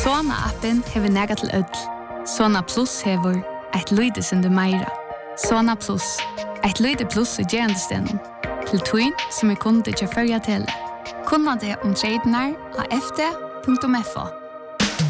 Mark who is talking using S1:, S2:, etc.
S1: Sona-appen hever nega til ødel. Sona Plus hever et lydesunde meira. Sona Plus, et lyde plus i gerandestenen. Til tøyn som kunde til førja tele. Kunna det om tradenar av fd.fo.